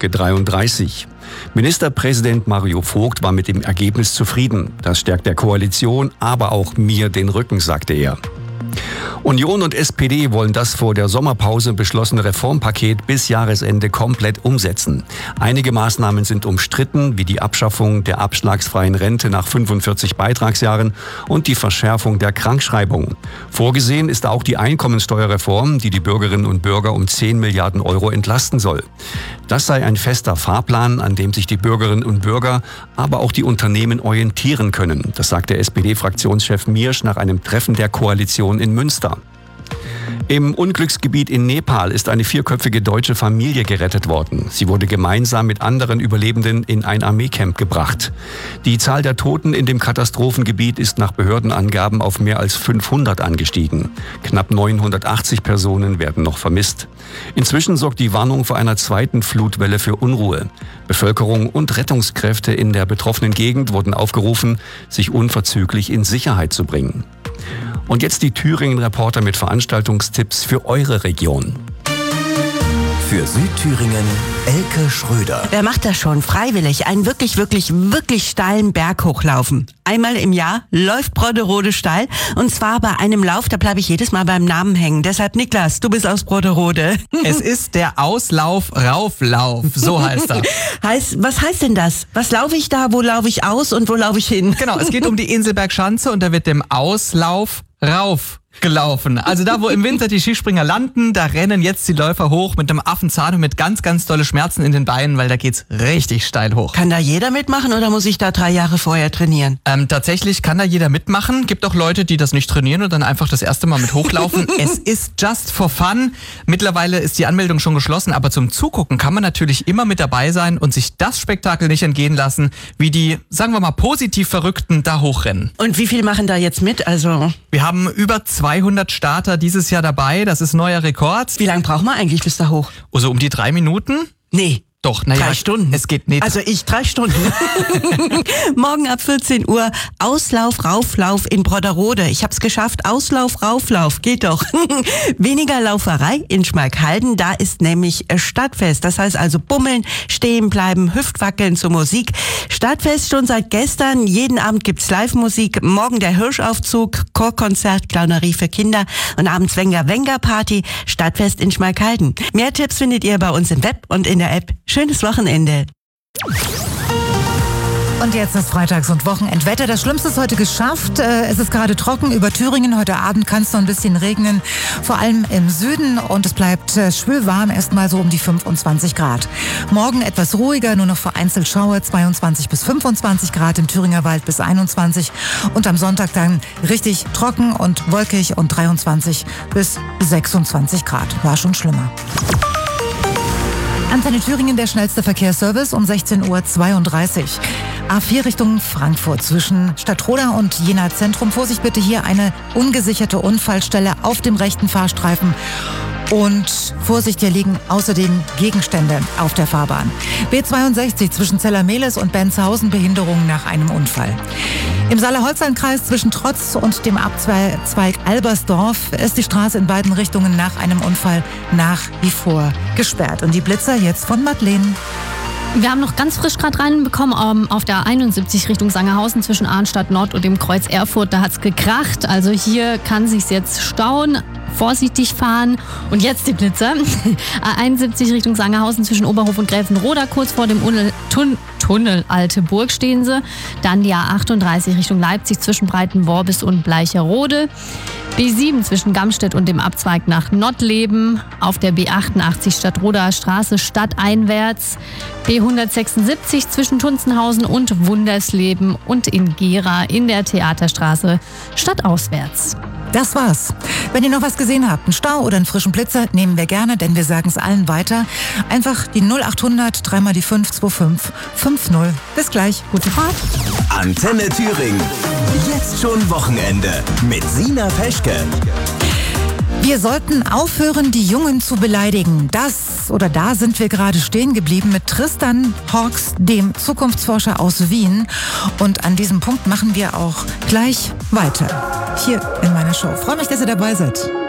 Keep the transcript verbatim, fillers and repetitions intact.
Folge dreiunddreißig. Ministerpräsident Mario Vogt war mit dem Ergebnis zufrieden. Das stärkt der Koalition, aber auch mir den Rücken, sagte er. Union und S P D wollen das vor der Sommerpause beschlossene Reformpaket bis Jahresende komplett umsetzen. Einige Maßnahmen sind umstritten, wie die Abschaffung der abschlagsfreien Rente nach fünfundvierzig Beitragsjahren und die Verschärfung der Krankschreibung. Vorgesehen ist auch die Einkommensteuerreform, die die Bürgerinnen und Bürger um zehn Milliarden Euro entlasten soll. Das sei ein fester Fahrplan, an dem sich die Bürgerinnen und Bürger, aber auch die Unternehmen orientieren können. Das sagte S P D-Fraktionschef Miersch nach einem Treffen der Koalition in Münster. Im Unglücksgebiet in Nepal ist eine vierköpfige deutsche Familie gerettet worden. Sie wurde gemeinsam mit anderen Überlebenden in ein Armeecamp gebracht. Die Zahl der Toten in dem Katastrophengebiet ist nach Behördenangaben auf mehr als fünfhundert angestiegen. Knapp neunhundertachtzig Personen werden noch vermisst. Inzwischen sorgt die Warnung vor einer zweiten Flutwelle für Unruhe. Bevölkerung und Rettungskräfte in der betroffenen Gegend wurden aufgerufen, sich unverzüglich in Sicherheit zu bringen. Und jetzt die Thüringen-Reporter mit Veranstaltungstipps für eure Region. Für Südthüringen Elke Schröder. Wer macht das schon freiwillig? Einen wirklich, wirklich, wirklich steilen Berg hochlaufen. Einmal im Jahr läuft Broderode steil und zwar bei einem Lauf, da bleibe ich jedes Mal beim Namen hängen. Deshalb Niklas, du bist aus Broderode. Es ist der Auslauf-Rauflauf, so heißt er. heißt, was heißt denn das? Was laufe ich da, wo laufe ich aus und wo laufe ich hin? Genau, es geht um die Inselbergschanze und da wird dem Auslauf rauf gelaufen. Also da, wo im Winter die Skispringer landen, da rennen jetzt die Läufer hoch mit einem Affenzahn und mit ganz, ganz dolle Schmerzen in den Beinen, weil da geht's richtig steil hoch. Kann da jeder mitmachen oder muss ich da drei Jahre vorher trainieren? Ähm, tatsächlich kann da jeder mitmachen. Gibt auch Leute, die das nicht trainieren und dann einfach das erste Mal mit hochlaufen. Es ist just for fun. Mittlerweile ist die Anmeldung schon geschlossen, aber zum Zugucken kann man natürlich immer mit dabei sein und sich das Spektakel nicht entgehen lassen, wie die, sagen wir mal, positiv Verrückten da hochrennen. Und wie viele machen da jetzt mit? Also wir haben über zweihundert Starter dieses Jahr dabei. Das ist neuer Rekord. Wie lange braucht man eigentlich bis da hoch? Also um die drei Minuten? Nee. Doch, naja. Drei Stunden. Es geht nicht. Also ich drei Stunden. Morgen ab vierzehn Uhr Auslauf, Rauflauf in Broderode. Ich hab's geschafft. Auslauf, Rauflauf. Geht doch. Weniger Lauferei in Schmalkalden. Da ist nämlich Stadtfest. Das heißt also bummeln, stehen bleiben, Hüftwackeln zur Musik. Stadtfest schon seit gestern. Jeden Abend gibt's Live-Musik. Morgen der Hirschaufzug, Chorkonzert, Clownerie für Kinder und abends Wenger-Wenger-Party. Stadtfest in Schmalkalden. Mehr Tipps findet ihr bei uns im Web und in der App. Schönes Wochenende. Und jetzt ist Freitags- und Wochenendwetter. Das Schlimmste ist heute geschafft. Es ist gerade trocken über Thüringen. Heute Abend kann es noch ein bisschen regnen, vor allem im Süden. Und es bleibt schwül warm, erstmal so um die fünfundzwanzig Grad. Morgen etwas ruhiger, nur noch vereinzelt Schauer, zweiundzwanzig bis fünfundzwanzig Grad, im Thüringer Wald bis einundzwanzig. Und am Sonntag dann richtig trocken und wolkig und dreiundzwanzig bis sechsundzwanzig Grad. War schon schlimmer. Antenne Thüringen, der schnellste Verkehrsservice um sechzehn Uhr zweiunddreißig. A vier Richtung Frankfurt zwischen Stadtroda und Jena Zentrum. Vorsicht bitte, hier eine ungesicherte Unfallstelle auf dem rechten Fahrstreifen. Und Vorsicht, hier liegen außerdem Gegenstände auf der Fahrbahn. B zweiundsechzig zwischen Zellermehlis und Benzhausen, Behinderung nach einem Unfall. Im Saale-Holstein-Kreis zwischen Trotz und dem Abzweig Albersdorf ist die Straße in beiden Richtungen nach einem Unfall nach wie vor gesperrt. Und die Blitzer jetzt von Madeleine. Wir haben noch ganz frisch gerade reinbekommen, um, auf der einundsiebzig Richtung Sangerhausen zwischen Arnstadt Nord und dem Kreuz Erfurt. Da hat's gekracht. Also hier kann sich's jetzt stauen. Vorsichtig fahren. Und jetzt die Blitzer. A einundsiebzig Richtung Sangerhausen zwischen Oberhof und Gräfenroda. Kurz vor dem Tunnel, Tun, Tunnel Alte Burg stehen sie. Dann die A achtunddreißig Richtung Leipzig zwischen Breitenworbis und Bleicherode. B sieben zwischen Gamstedt und dem Abzweig nach Nottleben. Auf der B achtundachtzig Stadtroder Straße stadteinwärts. B hundertsechsundsiebzig zwischen Tunzenhausen und Wundersleben. Und in Gera in der Theaterstraße stadtauswärts. Das war's. Wenn ihr noch was gesehen habt, einen Stau oder einen frischen Blitzer, nehmen wir gerne, denn wir sagen es allen weiter. Einfach die null achthundert, dreimal die fünf zwei fünf fünf null. Bis gleich. Gute Fahrt. Antenne Thüringen. Jetzt schon Wochenende mit Sina Peschke. Wir sollten aufhören, die Jungen zu beleidigen. Das oder da sind wir gerade stehen geblieben mit Tristan Hawks, dem Zukunftsforscher aus Wien. Und an diesem Punkt machen wir auch gleich weiter. Hier in meiner Show. Freue mich, dass ihr dabei seid.